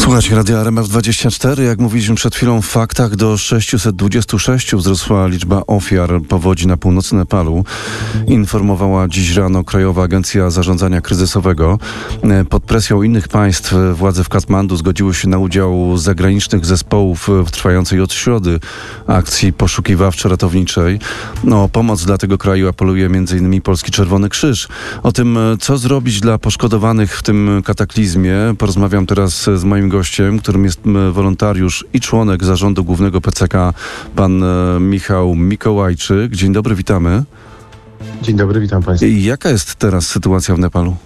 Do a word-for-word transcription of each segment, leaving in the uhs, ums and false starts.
Słuchajcie, Radia R M F dwadzieścia cztery. Jak mówiliśmy przed chwilą w faktach, do sześciuset dwudziestu sześciu wzrosła liczba ofiar powodzi na północy Nepalu. Informowała dziś rano Krajowa Agencja Zarządzania Kryzysowego. Pod presją innych państw władze w Katmandu zgodziły się na udział zagranicznych zespołów w trwającej od środy akcji poszukiwawczo-ratowniczej. O pomoc dla tego kraju apeluje między innymi Polski Czerwony Krzyż. O tym, co zrobić dla poszkodowanych w tym kataklizmie, porozmawiam teraz z moim gościem, którym jest wolontariusz i członek zarządu głównego P C K, pan Michał Mikołajczyk. Dzień dobry, witamy. Dzień dobry, witam państwa. Jaka jest teraz sytuacja w Nepalu?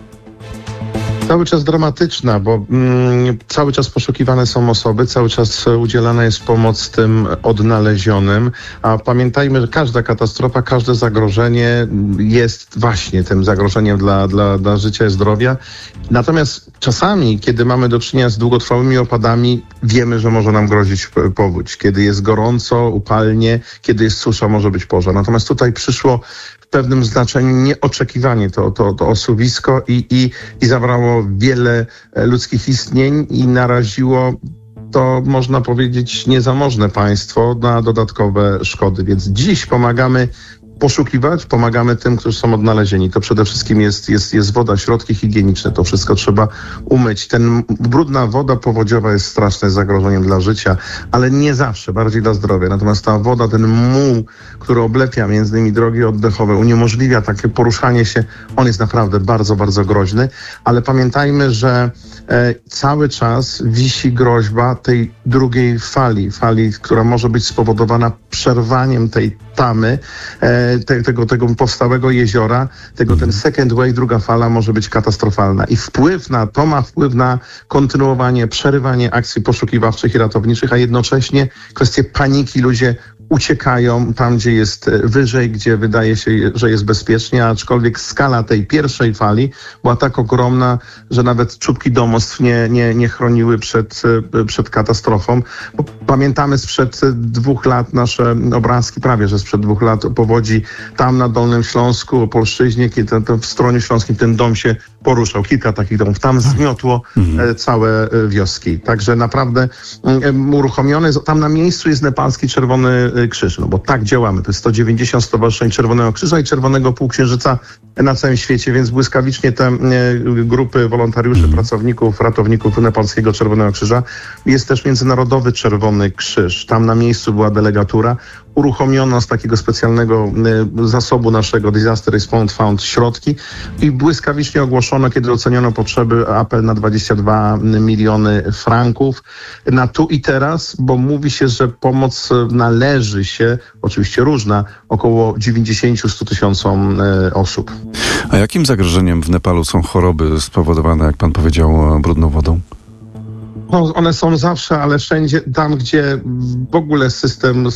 Cały czas dramatyczna, bo mm, cały czas poszukiwane są osoby, cały czas udzielana jest pomoc tym odnalezionym, a pamiętajmy, że każda katastrofa, każde zagrożenie jest właśnie tym zagrożeniem dla, dla, dla życia i zdrowia. Natomiast czasami, kiedy mamy do czynienia z długotrwałymi opadami, wiemy, że może nam grozić powódź. Kiedy jest gorąco, upalnie, kiedy jest susza, może być pożar. Natomiast tutaj przyszło w pewnym znaczeniu nieoczekiwanie to, to, to osuwisko i, i, i zabrało wiele ludzkich istnień i naraziło to, można powiedzieć, niezamożne państwo na dodatkowe szkody. Więc dziś pomagamy poszukiwać, pomagamy tym, którzy są odnalezieni. To przede wszystkim jest, jest, jest woda, środki higieniczne. To wszystko trzeba umyć. Ten brudna woda powodziowa jest strasznym zagrożeniem dla życia, ale nie zawsze, bardziej dla zdrowia. Natomiast ta woda, ten muł, który oblepia między innymi drogi oddechowe, uniemożliwia takie poruszanie się, on jest naprawdę bardzo, bardzo groźny. Ale pamiętajmy, że e, cały czas wisi groźba tej drugiej fali, fali, która może być spowodowana przerwaniem tej tamy, e, te, tego, tego powstałego jeziora, tego ten second wave, druga fala może być katastrofalna. I wpływ na to ma wpływ na kontynuowanie, przerywanie akcji poszukiwawczych i ratowniczych, a jednocześnie kwestie paniki. Ludzie uciekają tam, gdzie jest wyżej, gdzie wydaje się, że jest bezpiecznie, aczkolwiek skala tej pierwszej fali była tak ogromna, że nawet czubki domostw nie, nie, nie chroniły przed, przed katastrofą. Bo pamiętamy sprzed dwóch lat nasze obrazki, prawie że sprzed dwóch lat, powodzi tam na Dolnym Śląsku, Opolszczyźnie, kiedy ten, ten w stronie śląskim ten dom się poruszał. Kilka takich domów. Tam zmiotło mhm. całe wioski. Także naprawdę um, uruchomione, tam na miejscu jest nepalski Czerwony Krzyż, no bo tak działamy. To jest sto dziewięćdziesiąt stowarzyszeń Czerwonego Krzyża i Czerwonego Półksiężyca na całym świecie, więc błyskawicznie te e, grupy wolontariuszy, mm. pracowników, ratowników Nepalskiego Czerwonego Krzyża. Jest też Międzynarodowy Czerwony Krzyż. Tam na miejscu była delegatura. Uruchomiono z takiego specjalnego e, zasobu naszego Disaster Response Fund środki i błyskawicznie ogłoszono, kiedy oceniono potrzeby, apel na dwadzieścia dwa miliony franków na tu i teraz, bo mówi się, że pomoc należy się, oczywiście różna, około dziewięćdziesiąt do stu tysiącom e, osób. A jakim zagrożeniem w Nepalu są choroby spowodowane, jak pan powiedział, brudną wodą? No, one są zawsze, ale wszędzie tam, gdzie w ogóle system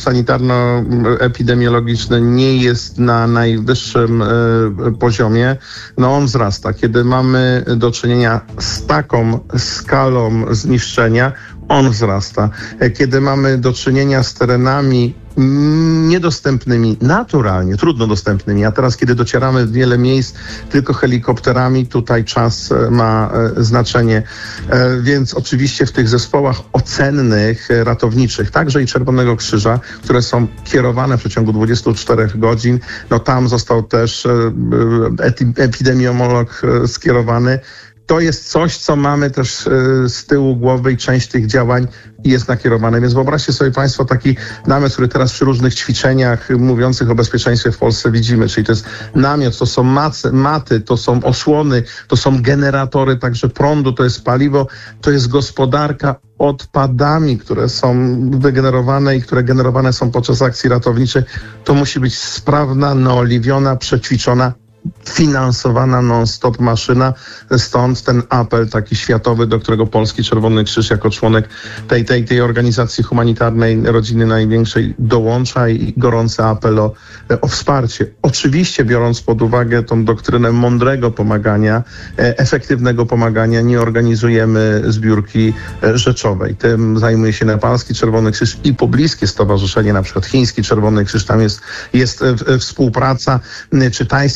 sanitarno-epidemiologiczny nie jest na najwyższym e, poziomie, no on wzrasta. Kiedy mamy do czynienia z taką skalą zniszczenia, on wzrasta. Kiedy mamy do czynienia z terenami niedostępnymi, naturalnie, trudno dostępnymi, a teraz, kiedy docieramy w wiele miejsc tylko helikopterami, tutaj czas ma e, znaczenie. E, więc oczywiście w tych zespołach ocennych, e, ratowniczych, także i Czerwonego Krzyża, które są kierowane w przeciągu dwudziestu czterech godzin, no tam został też e, e, epidemiolog e, skierowany. To jest coś, co mamy też y, z tyłu głowy i część tych działań jest nakierowane. Więc wyobraźcie sobie państwo taki namiot, który teraz przy różnych ćwiczeniach mówiących o bezpieczeństwie w Polsce widzimy. Czyli to jest namiot, to są macy, maty, to są osłony, to są generatory także prądu, to jest paliwo, to jest gospodarka odpadami, które są wygenerowane i które generowane są podczas akcji ratowniczej. To musi być sprawna, naoliwiona, przećwiczona, finansowana non-stop maszyna, stąd ten apel taki światowy, do którego Polski Czerwony Krzyż jako członek tej, tej, tej organizacji humanitarnej, rodziny największej dołącza i gorący apel o, o wsparcie. Oczywiście biorąc pod uwagę tą doktrynę mądrego pomagania, efektywnego pomagania, nie organizujemy zbiórki rzeczowej. Tym zajmuje się Nepalski Czerwony Krzyż i pobliskie stowarzyszenie, na przykład Chiński Czerwony Krzyż, tam jest, jest współpraca, czy tajski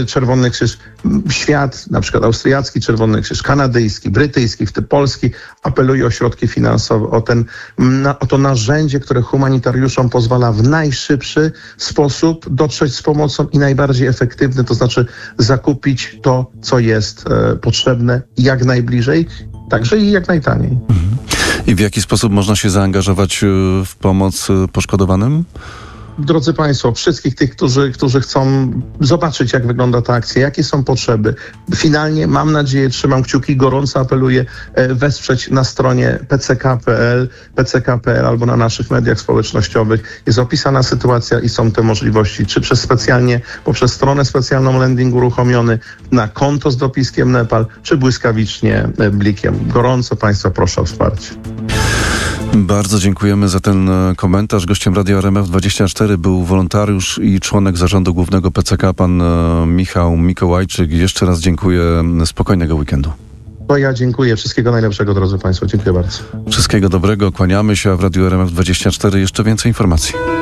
Czerwony Krzyż, świat, na przykład austriacki Czerwony Krzyż, kanadyjski, brytyjski, w tym polski, apeluje o środki finansowe, o, ten, na, o to narzędzie, które humanitariuszom pozwala w najszybszy sposób dotrzeć z pomocą i najbardziej efektywny, to znaczy zakupić to, co jest e, potrzebne jak najbliżej, także i jak najtaniej. Mhm. I w jaki sposób można się zaangażować w pomoc poszkodowanym? Drodzy Państwo, wszystkich tych, którzy, którzy chcą zobaczyć, jak wygląda ta akcja, jakie są potrzeby. Finalnie, mam nadzieję, trzymam kciuki, gorąco apeluję wesprzeć na stronie p c k kropka p l, p c k kropka p l albo na naszych mediach społecznościowych. Jest opisana sytuacja i są te możliwości, czy przez specjalnie, poprzez stronę specjalną landing uruchomiony, na konto z dopiskiem Nepal, czy błyskawicznie blikiem. Gorąco Państwa proszę o wsparcie. Bardzo dziękujemy za ten komentarz. Gościem Radia R M F dwadzieścia cztery był wolontariusz i członek zarządu głównego P C K, pan Michał Mikołajczyk. Jeszcze raz dziękuję. Spokojnego weekendu. To ja dziękuję. Wszystkiego najlepszego, drodzy Państwo. Dziękuję bardzo. Wszystkiego dobrego. Kłaniamy się, a w Radiu R M F dwadzieścia cztery jeszcze więcej informacji.